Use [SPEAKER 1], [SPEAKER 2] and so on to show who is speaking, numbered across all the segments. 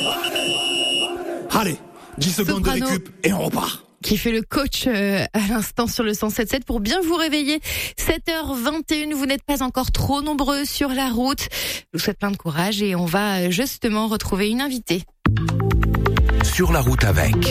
[SPEAKER 1] Allez, 10 secondes de
[SPEAKER 2] Soprano.
[SPEAKER 1] récup et on repart.
[SPEAKER 2] Qui fait le coach à l'instant sur le 107.7 pour bien vous réveiller. 7h21, vous n'êtes pas encore trop nombreux sur la route. Je vous souhaite plein de courage et on va justement retrouver une invitée.
[SPEAKER 3] Sur la route avec.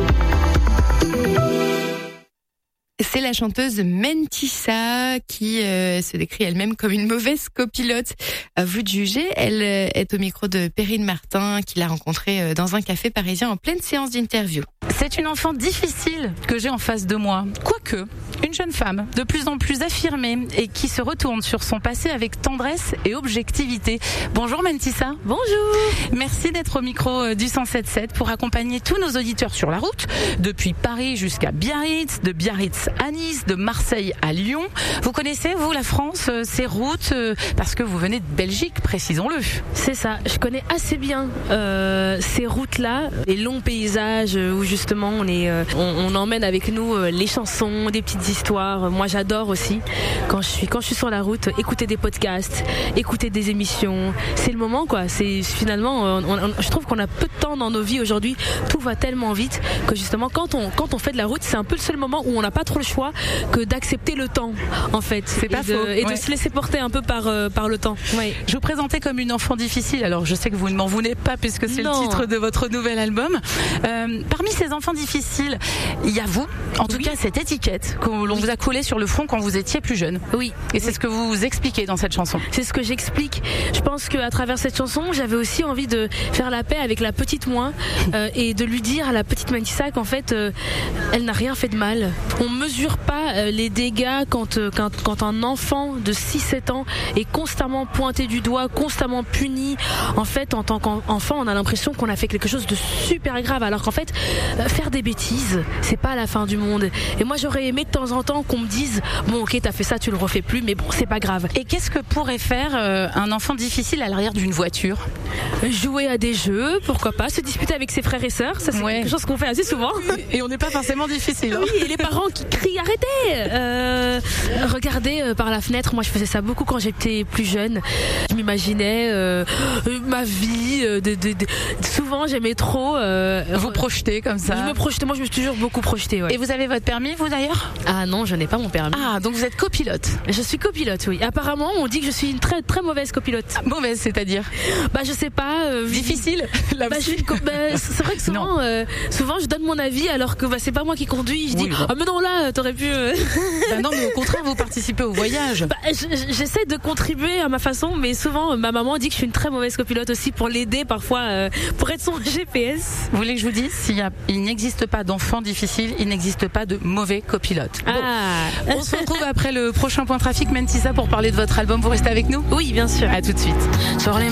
[SPEAKER 2] C'est la chanteuse Mentissa qui se décrit elle-même comme une mauvaise copilote. À vous de juger. Elle est au micro de Perrine Martin qui l'a rencontrée dans un café parisien en pleine séance d'interview.
[SPEAKER 4] C'est une enfant difficile que j'ai en face de moi. Quoique, une jeune femme de plus en plus affirmée et qui se retourne sur son passé avec tendresse et objectivité. Bonjour Mentissa.
[SPEAKER 5] Bonjour.
[SPEAKER 4] Merci d'être au micro du 107.7 pour accompagner tous nos auditeurs sur la route, depuis Paris jusqu'à Biarritz, de Biarritz à Nice, de Marseille à Lyon. Vous connaissez, vous, la France, ces routes, parce que vous venez de Belgique, précisons-le.
[SPEAKER 5] C'est ça, je connais assez bien ces routes-là, les longs paysages où justement on emmène avec nous les chansons, des petites histoires. Moi j'adore aussi quand je suis sur la route, écouter des podcasts, écouter des émissions. C'est le moment quoi. C'est finalement, je trouve qu'on a peu de temps dans nos vies aujourd'hui. Tout va tellement vite que justement quand on fait de la route, c'est un peu le seul moment où on n'a pas trop le choix que d'accepter le temps en fait.
[SPEAKER 4] C'est pas faux.
[SPEAKER 5] Et de se laisser porter un peu par le temps. Ouais.
[SPEAKER 4] Je vous présentais comme une enfant difficile. Alors je sais que vous ne m'en voulez pas puisque c'est le titre de votre nouvel album. Parmi ces enfants difficiles, il y a vous, en tout cas cette étiquette que l'on vous a collée sur le front quand vous étiez plus jeune.
[SPEAKER 5] Oui.
[SPEAKER 4] Et c'est ce que vous expliquez dans cette chanson.
[SPEAKER 5] C'est ce que j'explique. Je pense qu'à travers cette chanson, j'avais aussi envie de faire la paix avec la petite moi et de lui dire à la petite Mentissa qu'en fait, elle n'a rien fait de mal. On mesure pas les dégâts quand un enfant de 6-7 ans est constamment pointé du doigt, constamment puni. En fait, en tant qu'enfant, on a l'impression qu'on a fait quelque chose de super grave, alors qu'en fait, faire des bêtises, c'est pas la fin du monde. Et moi, j'aurais aimé de temps en temps qu'on me dise, bon, ok, t'as fait ça, tu le refais plus, mais bon, c'est pas grave.
[SPEAKER 4] Et qu'est-ce que pourrait faire un enfant difficile à l'arrière d'une voiture ?
[SPEAKER 5] Jouer à des jeux, pourquoi pas, se disputer avec ses frères et sœurs, ça c'est quelque chose qu'on fait assez souvent.
[SPEAKER 4] Et on n'est pas forcément difficile.
[SPEAKER 5] Oui, et les parents qui crient arrêtez. Regardez par la fenêtre, moi je faisais ça beaucoup quand j'étais plus jeune. Je m'imaginais ma vie, souvent j'aimais trop
[SPEAKER 4] vous projeter comme ça.
[SPEAKER 5] Je me projetais, moi je me suis toujours beaucoup projetée. Ouais.
[SPEAKER 4] Et vous avez votre permis vous d'ailleurs ?
[SPEAKER 5] Ah non, je n'ai pas mon permis.
[SPEAKER 4] Ah, donc vous êtes copilote.
[SPEAKER 5] Je suis copilote, oui. Apparemment, on dit que je suis une très très mauvaise copilote.
[SPEAKER 4] Mauvaise, c'est-à-dire ?
[SPEAKER 5] Bah je sais pas.
[SPEAKER 4] Difficile.
[SPEAKER 5] C'est vrai que souvent je donne mon avis alors que c'est pas moi qui conduis. Je dis ah mais non là t'aurais pu.
[SPEAKER 4] Non mais au contraire vous participez au voyage.
[SPEAKER 5] J'essaie de contribuer à ma façon, mais souvent ma maman dit que je suis une très mauvaise copilote aussi pour l'aider parfois pour être son GPS.
[SPEAKER 4] Vous voulez que je vous dise il n'existe pas d'enfant difficile, il n'existe pas de mauvais copilote. On se retrouve après le prochain point trafic Mentissa pour parler de votre album. Vous restez avec nous ?
[SPEAKER 5] Oui bien sûr.
[SPEAKER 4] À tout de suite.
[SPEAKER 2] Sur les